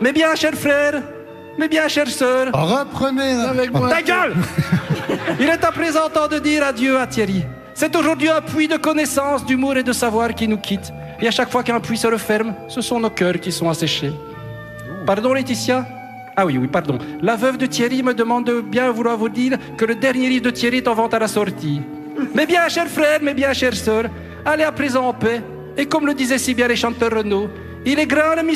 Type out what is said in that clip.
Mes bien chers frères, mes bien chères sœurs. Reprenez avec moi. Ta gueule. Il est à présent temps de dire adieu à Thierry. C'est aujourd'hui un puits de connaissances, d'humour et de savoir qui nous quitte. Et à chaque fois qu'un puits se referme, ce sont nos cœurs qui sont asséchés. Pardon Laetitia? Ah oui, pardon. La veuve de Thierry me demande de bien vouloir vous dire que le dernier livre de Thierry est en vente à la sortie. Mes bien chers frères, mes bien chères sœurs, allez à présent en paix. Et comme le disaient si bien les chanteurs Renaud, il est grand le